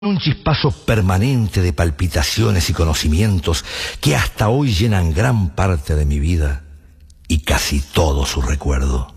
Un chispazo permanente de palpitaciones y conocimientos que hasta hoy llenan gran parte de mi vida y casi todo su recuerdo.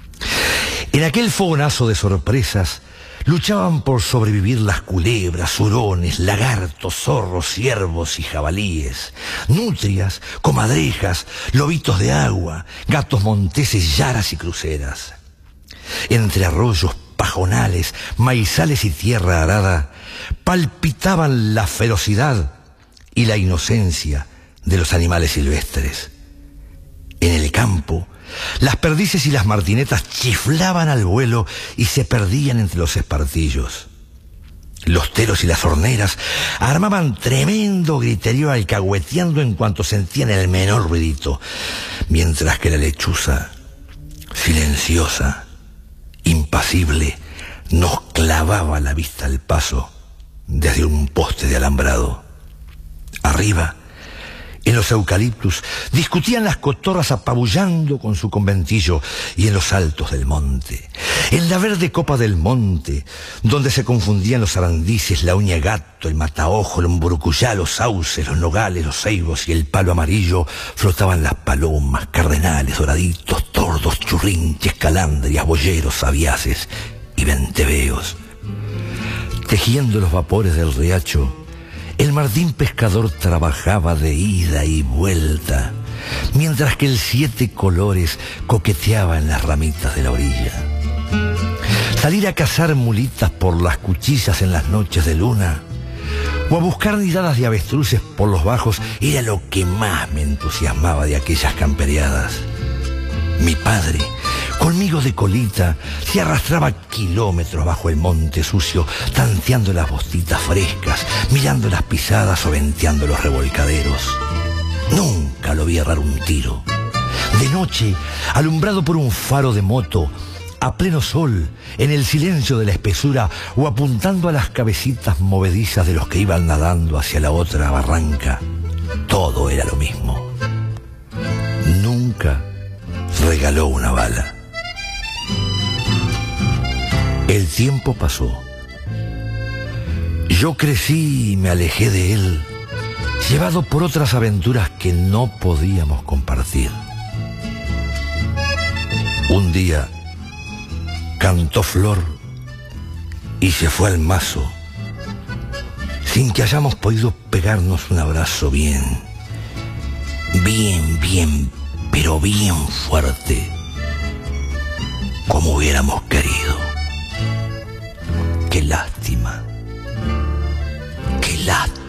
En aquel fogonazo de sorpresas luchaban por sobrevivir las culebras, hurones, lagartos, zorros, ciervos y jabalíes, nutrias, comadrejas, lobitos de agua, gatos monteses, yaras y cruceras. Entre arroyos, pajonales, maizales y tierra arada, palpitaban la ferocidad y la inocencia de los animales silvestres. En el campo, las perdices y las martinetas chiflaban al vuelo y se perdían entre los espartillos. Los teros y las horneras armaban tremendo griterío alcahueteando en cuanto sentían el menor ruidito, mientras que la lechuza, silenciosa, impasible, nos clavaba la vista al paso desde un poste de alambrado. Arriba, en los eucaliptus, discutían las cotorras apabullando con su conventillo, y en los altos del monte, en la verde copa del monte, donde se confundían los arandices, la uña de gato, el mataojo, el umburucuyá, los sauces, los nogales, los ceibos y el palo amarillo, flotaban las palomas, cardenales, doraditos, tordos, churrinches, calandrias, boyeros, sabiaces y venteveos. Tejiendo los vapores del riacho, el martín pescador trabajaba de ida y vuelta, mientras que el siete colores coqueteaba en las ramitas de la orilla. Salir a cazar mulitas por las cuchillas en las noches de luna, o a buscar nidadas de avestruces por los bajos, era lo que más me entusiasmaba de aquellas camperiadas. Mi padre, conmigo de colita, se arrastraba kilómetros bajo el monte sucio, tanteando las bostitas frescas, mirando las pisadas o venteando los revolcaderos. Nunca lo vi errar un tiro. De noche, alumbrado por un faro de moto, a pleno sol, en el silencio de la espesura, o apuntando a las cabecitas movedizas de los que iban nadando hacia la otra barranca, todo era lo mismo. Nunca regaló una bala. El tiempo pasó. Yo crecí y me alejé de él, llevado por otras aventuras que no podíamos compartir. Un día cantó Flor y se fue al mazo, sin que hayamos podido pegarnos un abrazo bien, pero bien fuerte, como hubiéramos querido. Qué lástima.